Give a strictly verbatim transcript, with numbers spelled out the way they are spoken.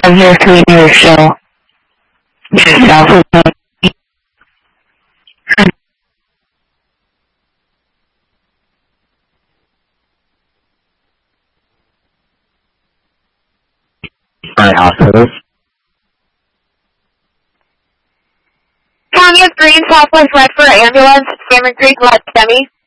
I'm here to renew your show. Yourself with me. My hospitals. County of Green, Southwest Red for ambulance, Salmon Creek, Left Semi.